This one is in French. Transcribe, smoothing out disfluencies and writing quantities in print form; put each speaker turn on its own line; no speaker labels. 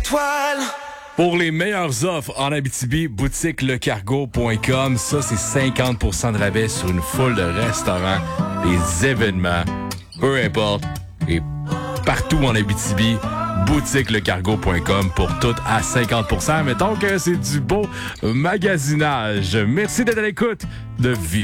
étoiles.
Pour les meilleures offres en Abitibi, boutiquelecargo.com. Ça, c'est 50% de rabais sur une foule de restaurants, des événements, peu importe, et partout en Abitibi. boutiquelecargo.com pour tout à 50%. Mettons que c'est du beau magasinage. Merci d'être à l'écoute de Vivre.